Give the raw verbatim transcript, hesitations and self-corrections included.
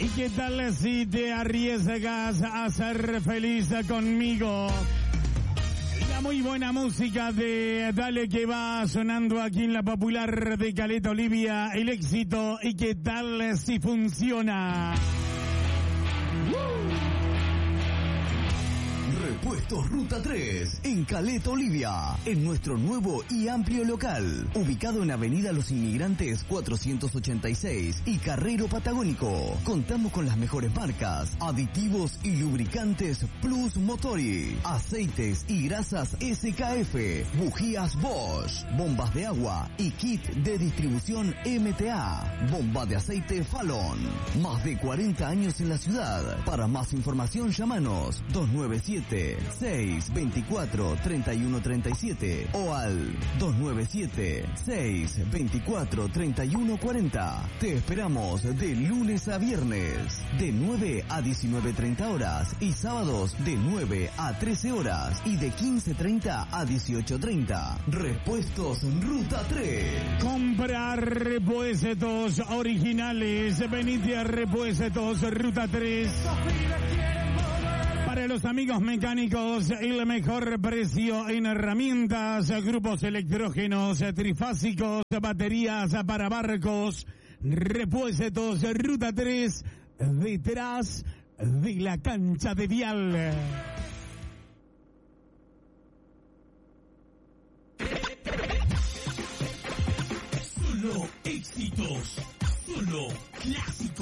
¿Y qué tal si te arriesgas a ser feliz conmigo? La muy buena música de Dale que va sonando aquí en la popular de Caleta Olivia, el éxito. ¿Y qué tal si funciona? Repuestos Ruta tres, en Caleta Olivia, en nuestro nuevo y amplio local, ubicado en Avenida Los Inmigrantes cuatrocientos ochenta y seis y Carrero Patagónico. Contamos con las mejores marcas, aditivos y lubricantes Plus Motori, aceites y grasas S K F, bujías Bosch, bombas de agua y kit de distribución M T A, bomba de aceite Fallon. Más de cuarenta años en la ciudad. Para más información llámanos dos nueve siete, seis dos cuatro, tres uno tres siete o al dos nueve siete, seis dos cuatro, tres uno cuatro cero. Te esperamos de lunes a viernes, de nueve a diecinueve treinta horas y sábados de nueve a trece horas y de quince treinta a dieciocho treinta. Repuestos Ruta tres. Comprar repuestos originales. Venite a Repuestos Ruta tres. Para los amigos mecánicos, el mejor precio en herramientas, grupos electrógenos, trifásicos, baterías para barcos. Repuestos Ruta tres, detrás de la cancha de Vial. Solo éxitos, solo clásicos.